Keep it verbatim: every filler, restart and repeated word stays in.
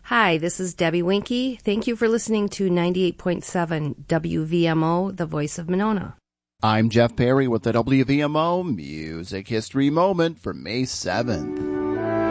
Hi, this is Debbie Winky. Thank you for listening to ninety-eight point seven W V M O, the voice of Monona. I'm Jeff Perry with the W V M O Music History Moment for May seventh.